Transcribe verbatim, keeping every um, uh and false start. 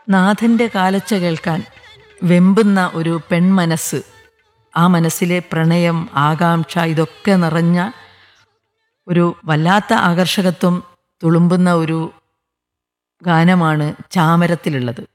നാഥൻ്റെ കാലച്ച കേൾക്കാൻ വെമ്പുന്ന ഒരു പെൺമനസ്സ്, ആ മനസ്സിലെ പ്രണയം, ആകാംക്ഷ ഇതൊക്കെ നിറഞ്ഞ ഒരു വല്ലാത്ത ആകർഷകത്വം തുളുമ്പുന്ന ഒരു ഗാനമാണ് ചാമരത്തിലുള്ളത്.